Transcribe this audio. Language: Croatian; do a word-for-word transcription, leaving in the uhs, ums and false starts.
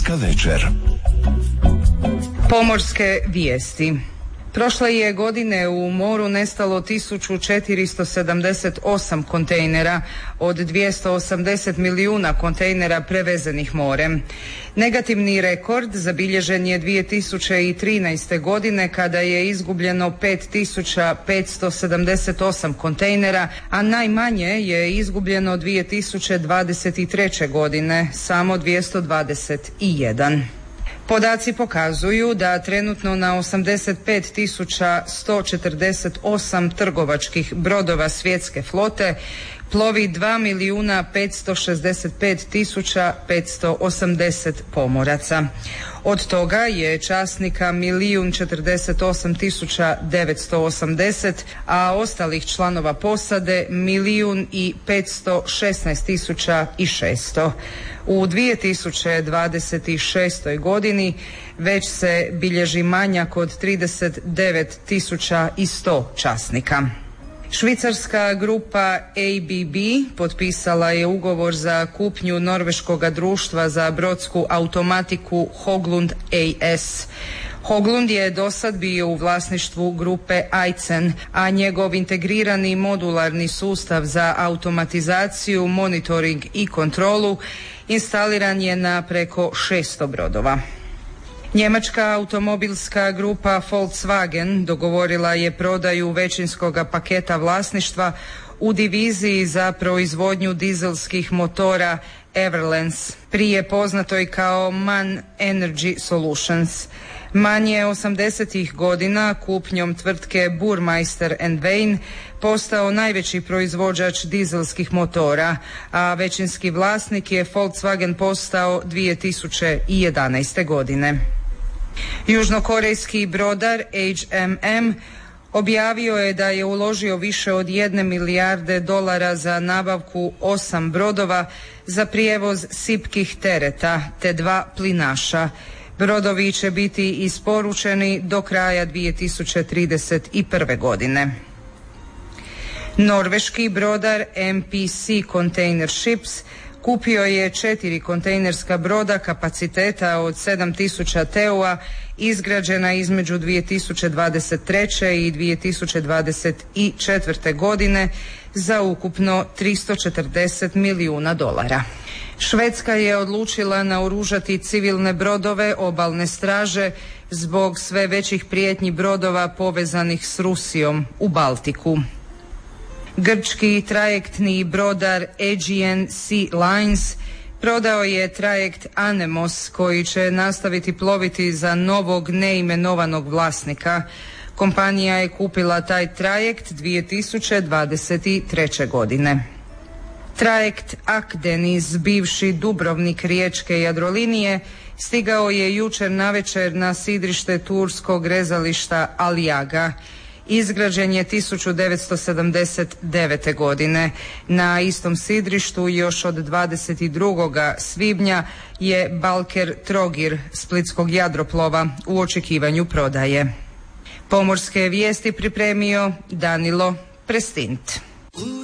Svaka večer. Pomorske vijesti. Prošle je godine u moru nestalo tisuću četiristo sedamdeset osam kontejnera od dvjesto osamdeset milijuna kontejnera prevezenih morem. Negativni rekord zabilježen je dvije tisuće trinaeste. godine kada je izgubljeno pet tisuća petsto sedamdeset osam kontejnera, a najmanje je izgubljeno dvije tisuće dvadeset treće. godine, samo dvjesto dvadeset jedan. Podaci pokazuju da trenutno na osamdeset pet tisuća sto četrdeset osam trgovačkih brodova svjetske flote plovi dva milijuna petsto šezdeset pet tisuća petsto osamdeset pomoraca. Od toga je časnika milijun četrdeset osam tisuća devetsto osamdeset, a ostalih članova posade milijun i petsto šesnaest tisuća i šesto. U dvije tisuće dvadeset šestoj. godini već se bilježi manjak od trideset devet tisuća i sto časnika. Švicarska grupa A B B potpisala je ugovor za kupnju norveškog društva za brodsku automatiku Hoglund A S. Hoglund je dosad bio u vlasništvu grupe Aizen, a njegov integrirani modularni sustav za automatizaciju, monitoring i kontrolu instaliran je na preko šesto brodova. Njemačka automobilska grupa Volkswagen dogovorila je prodaju većinskog paketa vlasništva u diviziji za proizvodnju dizelskih motora Everlens, prije poznatoj kao MAN Energy Solutions. MAN je osamdesetih godina kupnjom tvrtke Burmeister and Wain postao najveći proizvođač dizelskih motora, a većinski vlasnik je Volkswagen postao dvije tisuće jedanaeste. godine. Južnokorejski brodar H M M objavio je da je uložio više od jedne milijarde dolara za nabavku osam brodova za prijevoz sipkih tereta te dva plinaša. Brodovi će biti isporučeni do kraja dvije tisuće trideset prve. godine. Norveški brodar M P C Container Ships kupio je četiri kontejnerska broda kapaciteta od sedam tisuća T E U-a izgrađena između dvije tisuće dvadeset treće. i dvije tisuće dvadeset četvrte. godine za ukupno tristo četrdeset milijuna dolara. Švedska je odlučila naoružati civilne brodove obalne straže zbog sve većih prijetnji brodova povezanih s Rusijom u Baltiku. Grčki trajektni brodar Aegean Sea Lines prodao je trajekt Anemos koji će nastaviti ploviti za novog neimenovanog vlasnika. Kompanija je kupila taj trajekt dvije tisuće dvadeset treće. godine. Trajekt Akdeniz, bivši Dubrovnik riječke Jadrolinije, stigao je jučer navečer na sidrište turskog rezališta Aliaga. Izgrađen je tisuću devetsto sedamdeset devete. godine. Na istom sidrištu još od dvadeset drugog svibnja je Balker Trogir splitskog Jadroplova u očekivanju prodaje. Pomorske vijesti pripremio Danilo Prestint.